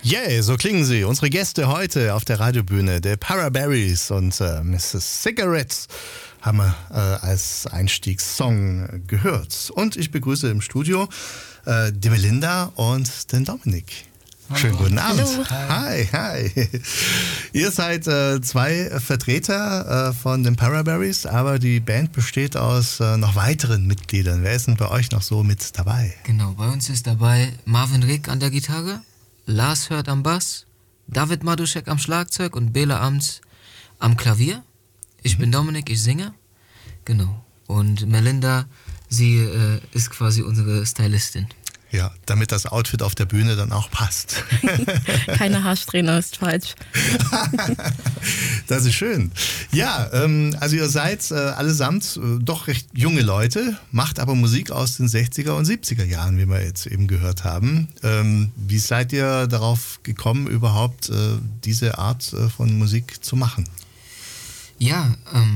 Yeah, so klingen sie. Unsere Gäste heute auf der Radiobühne, der Paraberries und Mrs. Cigarettes, haben wir als Einstiegssong gehört. Und ich begrüße im Studio die Melinda und den Dominik. Hallo. Schönen guten Abend. Hallo. Hi. Ihr seid zwei Vertreter von den Paraberries, aber die Band besteht aus noch weiteren Mitgliedern. Wer ist denn bei euch noch so mit dabei? Genau, bei uns ist dabei Marvin Rick an der Gitarre, Lars Hört am Bass, David Maduschek am Schlagzeug und Bela Amts am Klavier. Ich bin Dominik, ich singe. Genau. Und Melinda, sie ist quasi unsere Stylistin. Ja, damit das Outfit auf der Bühne dann auch passt. Keine Haarsträhne ist falsch. Das ist schön. Ja, also ihr seid allesamt doch recht junge Leute, macht aber Musik aus den 60er und 70er Jahren, wie wir jetzt eben gehört haben. Wie seid ihr darauf gekommen, überhaupt diese Art von Musik zu machen? Ja,